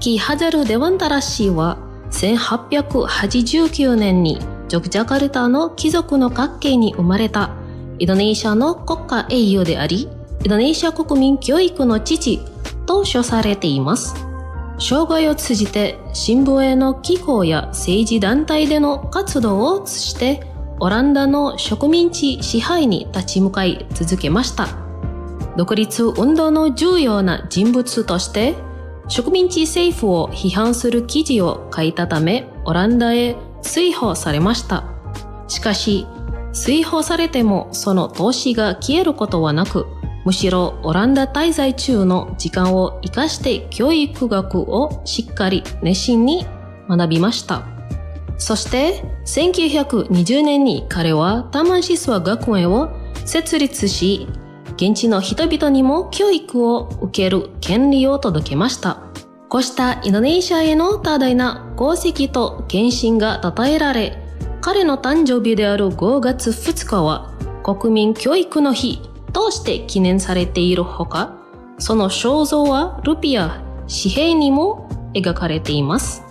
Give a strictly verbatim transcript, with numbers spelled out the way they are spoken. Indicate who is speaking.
Speaker 1: キ・ハザル・デワンタラ氏はせんはっぴゃくはちじゅうきゅうねんにジョグジャカルタの貴族の家系に生まれたインドネシアの国家英雄であり、インドネシア国民教育の父と称されています。生涯を通じて新聞への寄稿や政治団体での活動を通じてオランダの植民地支配に立ち向かい続けました。独立運動の重要な人物として植民地政府を批判する記事を書いたためオランダへ追放されました。しかし追放されてもその投資が消えることはなく、むしろオランダ滞在中の時間を生かして教育学をしっかり熱心に学びました。そしてせんきゅうひゃくにじゅうねんに彼はタマンシスワ学園を設立し、現地の人々にも教育を受ける権利を届けました。こうしたインドネシアへの多大な功績と献身が称えられ、彼の誕生日であるごがつふつかは国民教育の日として記念されているほか、その肖像はルピア、紙幣にも描かれています。